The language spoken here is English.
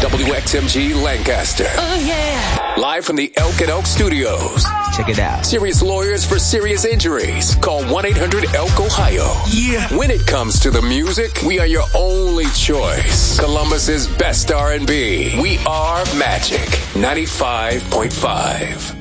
WXMG Lancaster. Oh, yeah. Live from the Elk and Elk Studios. Check it out. Serious lawyers for serious injuries. Call 1-800-ELK-OHIO. Yeah. When it comes to the music, we are your only choice. Columbus's best R&B. We are Magic 95.5.